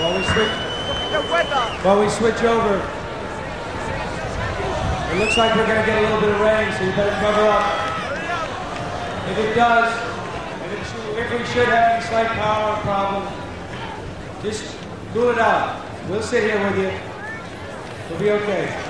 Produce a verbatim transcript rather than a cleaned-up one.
While we switch, while we switch over, it looks like we're going to get a little bit of rain, so you better cover up. If it does, if, it should, if we should have any slight power problem, just cool it out. We'll sit here with you. We'll be okay.